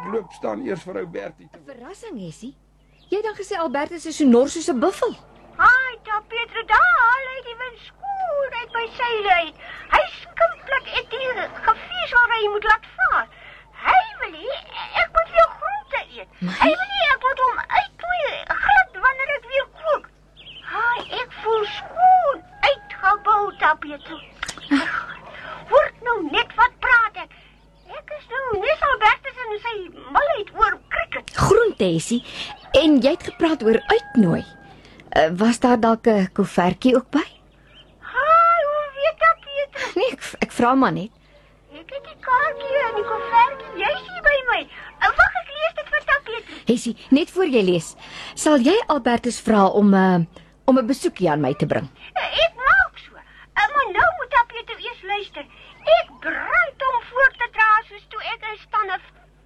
ek loop staan eers vir ou Bertie toe. Verrassing, Essie. Jy het dan gesê Albertus is so nors soos 'n buffel. Haai, daar Pietro, daar haal hy die wind skoon uit by sy uit. Hy skimplik uit die gevies waar hy moet laat vaar. Hy wil nie, ek moet weer groente eet. Hy wil nie, ek moet hom uittooi, glad wanneer ek weer kook. Haai, ek voel skoon uitgebou, daar Pietro. Word nou net wat praat ek. Ek is nou net Albertus en sy malheid oor cricket. Groente, Essie. En jy het gepraat oor uitnooi. Was daar dalk 'n koevertjie ook by? Haai, hoe weet dat, Pietro? Nee, ek vra maar net. Ek het die kaartjie en die koevertjie, jy is hier by my. Wag, ek lees dit vir jou, Pietro. Essie, net voor jy lees, sal jy Albertus vra om 'n besoekie aan my te bring?